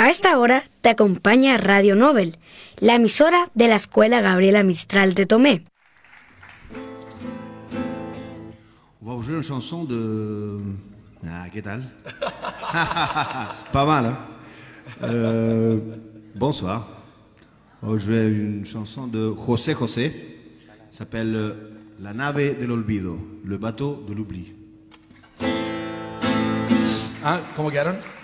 A esta hora te acompaña Radio Nobel, la emisora de la Escuela Gabriela Mistral de Tomé. On va vous jouer une chanson de... Ah, ¿qué tal? Pas mal, hein? Bonsoir. On va jouer une chanson de José José. Ça s'appelle La nave del olvido, le bateau de l'oubli. ¿Cómo quedaron?